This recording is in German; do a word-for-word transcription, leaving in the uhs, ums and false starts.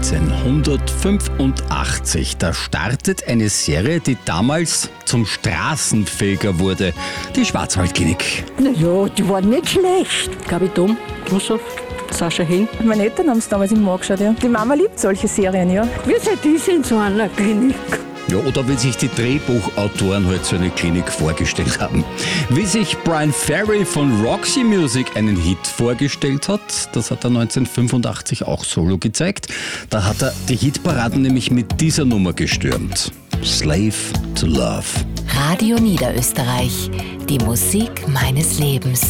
neunzehnhundertfünfundachtzig, da startet eine Serie, die damals zum Straßenfeger wurde, die Schwarzwaldklinik. Na ja, die waren nicht schlecht. Gabi Dom, Gruschow, Sascha Hin. Meine Eltern haben es damals immer angeschaut, ja. Die Mama liebt solche Serien, ja. Wir sind die in so einer Klinik. Ja, oder wie sich die Drehbuchautoren halt so eine Klinik vorgestellt haben. Wie sich Brian Ferry von Roxy Music einen Hit vorgestellt hat, das hat er neunzehnhundertfünfundachtzig auch solo gezeigt. Da hat er die Hitparaden nämlich mit dieser Nummer gestürmt. Slave to Love. Radio Niederösterreich. Die Musik meines Lebens.